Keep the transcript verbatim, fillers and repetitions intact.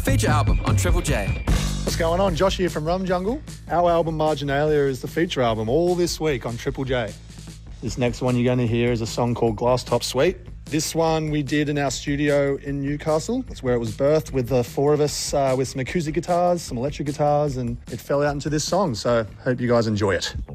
Feature album on Triple J. What's going on? Josh here from Rum Jungle. Our album Marginalia is the feature album all this week on Triple J. This next one you're going to hear is a song called Glass Top Suite. This one we did in our studio in Newcastle. That's where it was birthed, with the four of us uh, with some acoustic guitars, some electric guitars, and it fell out into this song. So hope you guys enjoy it.